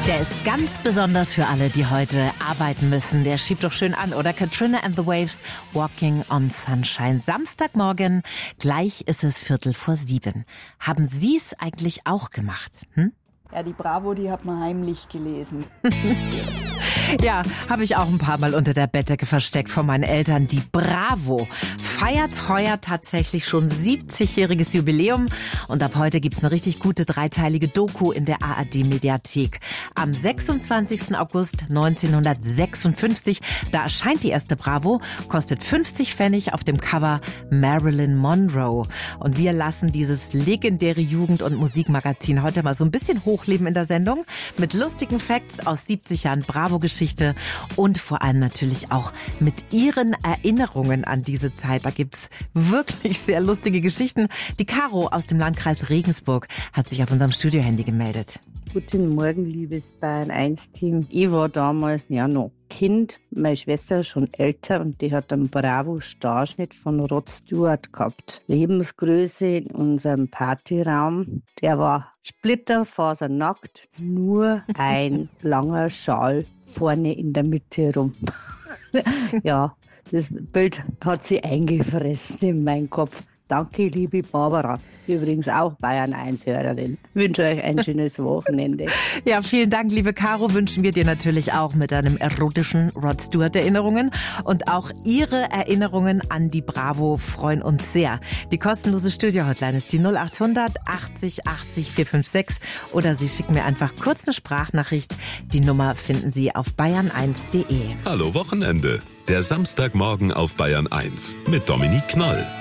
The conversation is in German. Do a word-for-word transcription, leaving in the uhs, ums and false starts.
Der ist ganz besonders für alle, die heute arbeiten müssen. Der schiebt doch schön an, oder? Katrina and the Waves, Walking on Sunshine. Samstagmorgen, gleich ist es Viertel vor sieben. Haben Sie es eigentlich auch gemacht? Hm? Ja, die Bravo, die hat man heimlich gelesen. Ja, habe ich auch ein paar Mal unter der Bettdecke versteckt von meinen Eltern. Die Bravo feiert heuer tatsächlich schon siebzigjähriges Jubiläum. Und ab heute gibt's eine richtig gute dreiteilige Doku in der A R D-Mediathek. Am sechsundzwanzigsten August neunzehnhundertsechsundfünfzig, da erscheint die erste Bravo, kostet fünfzig Pfennig, auf dem Cover Marilyn Monroe. Und wir lassen dieses legendäre Jugend- und Musikmagazin heute mal so ein bisschen hochleben in der Sendung mit lustigen Facts aus siebzig Jahren Bravo-Geschichte und vor allem natürlich auch mit Ihren Erinnerungen an diese Zeit. Da gibt's wirklich sehr lustige Geschichten. Die Caro aus dem Landkreis Regensburg hat sich auf unserem Studiohandy gemeldet. Guten Morgen, liebes Bayern eins Team. Ich war damals ja noch Kind, meine Schwester schon älter und die hat einen Bravo-Starschnitt von Rod Stewart gehabt. Lebensgröße in unserem Partyraum, der war splitterfasernackt, nur ein langer Schal vorne in der Mitte rum. Ja, das Bild hat sie eingefressen in meinen Kopf. Danke, liebe Barbara. Übrigens auch Bayern eins Hörerin. Ich wünsche euch ein schönes Wochenende. Ja, vielen Dank, liebe Caro. Wünschen wir dir natürlich auch mit deinem erotischen Rod Stewart Erinnerungen. Und auch Ihre Erinnerungen an die Bravo freuen uns sehr. Die kostenlose Studio-Hotline ist die null achthundert achtzig achtzig vierhundertsechsundsechzig oder Sie schicken mir einfach kurz eine Sprachnachricht. Die Nummer finden Sie auf bayern eins punkt de. Hallo Wochenende. Der Samstagmorgen auf Bayern eins mit Dominique Knoll.